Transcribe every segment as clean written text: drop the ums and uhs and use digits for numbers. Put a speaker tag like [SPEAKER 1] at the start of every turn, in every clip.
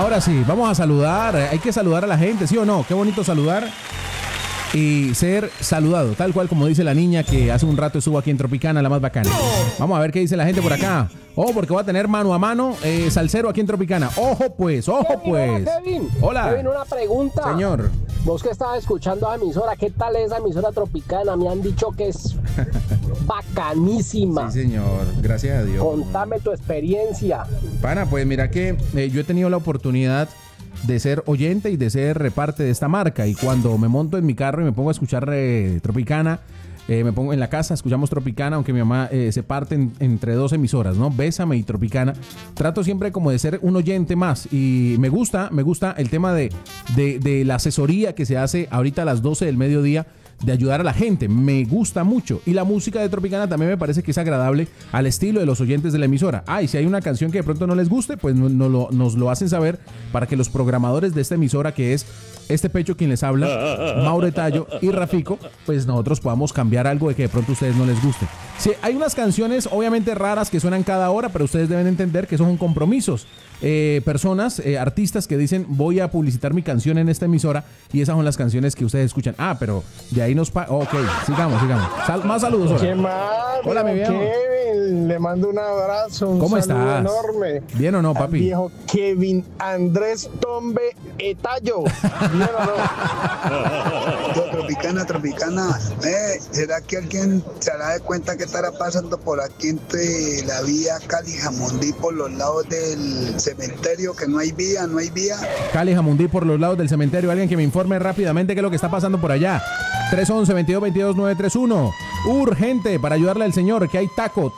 [SPEAKER 1] Ahora sí, vamos a saludar. Hay que saludar a la gente, ¿sí o no? Qué bonito saludar y ser saludado, tal cual como dice la niña que hace un rato estuvo aquí en Tropicana, la más bacana. Vamos a ver qué dice la gente por acá. Oh, porque va a tener mano a mano salsero aquí en Tropicana. Ojo pues, ojo
[SPEAKER 2] Kevin,
[SPEAKER 1] pues.
[SPEAKER 2] Hola, Kevin.
[SPEAKER 1] Hola.
[SPEAKER 2] Kevin, una pregunta.
[SPEAKER 1] Señor.
[SPEAKER 2] Vos que estabas escuchando a emisora, ¿qué tal esa emisora Tropicana? Me han dicho que es bacanísima.
[SPEAKER 1] Sí, señor. Gracias a Dios.
[SPEAKER 2] Contame tu experiencia.
[SPEAKER 1] Pana, pues mira que yo he tenido la oportunidad de ser oyente y de ser parte de esta marca, y cuando me monto en mi carro y me pongo a escuchar Tropicana, me pongo en la casa, escuchamos Tropicana, aunque mi mamá se parte entre dos emisoras, ¿no? Bésame y Tropicana. Trato siempre como de ser un oyente más, y me gusta el tema de la asesoría que se hace ahorita a las 12 del mediodía, de ayudar a la gente. Me gusta mucho, y la música de Tropicana también me parece que es agradable al estilo de los oyentes de la emisora. Y si hay una canción que de pronto no les guste, pues nos lo hacen saber para que los programadores de esta emisora, que es este pecho quien les habla, Mauro Tallo y Rafico, pues nosotros podamos cambiar algo de que de pronto a ustedes no les guste. Sí, hay unas canciones obviamente raras que suenan cada hora, pero ustedes deben entender que esos son compromisos. Personas, artistas que dicen voy a publicitar mi canción en esta emisora, y esas son las canciones que ustedes escuchan. Pero de ahí ok, sigamos. Más saludos. Hola.
[SPEAKER 3] ¿Qué más?
[SPEAKER 1] Hola, mi viejo.
[SPEAKER 3] Kevin, le mando un abrazo.
[SPEAKER 1] ¿Cómo
[SPEAKER 3] saludo
[SPEAKER 1] estás?
[SPEAKER 3] Enorme.
[SPEAKER 1] ¿Bien o no, papi?
[SPEAKER 3] Al viejo Kevin Andrés Tombe Etayo. ¿Bien o no?
[SPEAKER 4] Tropicana. ¿Será que alguien se hará de cuenta que estará pasando por aquí entre la vía Cali Jamundí por los lados del cementerio? Que no hay vía.
[SPEAKER 1] Cali Jamundí por los lados del cementerio. Alguien que me informe rápidamente qué es lo que está pasando por allá. 311-2222-931. Urgente, para ayudarle al señor, que hay taco.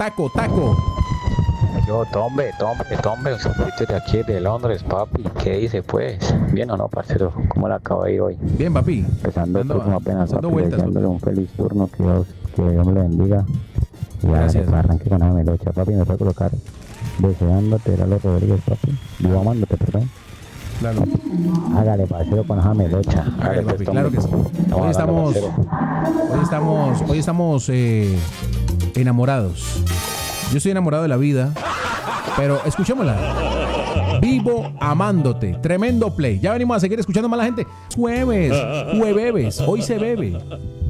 [SPEAKER 5] Yo, Tombe, un saludito de aquí de Londres, papi. ¿Qué dice, pues? ¿Bien o no, parcero? ¿Cómo le acabo de ir hoy?
[SPEAKER 1] Bien, papi.
[SPEAKER 5] Empezando el turno apenas,
[SPEAKER 1] dando
[SPEAKER 5] papi,
[SPEAKER 1] vueltas,
[SPEAKER 5] deseándole un feliz turno, que Dios me lo bendiga. Y
[SPEAKER 1] Gracias.
[SPEAKER 5] ahora arranque con la melocha, papi, me puede colocar deseándote, Lalo Rodríguez, papi. Vivo amándote, perdón.
[SPEAKER 1] Claro.
[SPEAKER 5] Hágale, parcero, con esa melocha.
[SPEAKER 1] Hágale, papi, claro que sí. Hoy estamos enamorados. Yo estoy enamorado de la vida, pero escuchémosla. Vivo amándote. Tremendo play. Ya venimos a seguir escuchando más a la gente. Jueves. Hoy se bebe.